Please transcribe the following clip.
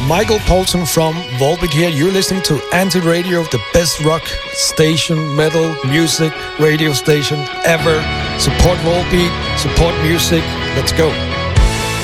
Michael Poulsen from Volbeat here. You're listening to Anti-Radio, the best rock station, metal music radio station ever. Support Volbeat, support music. Let's go.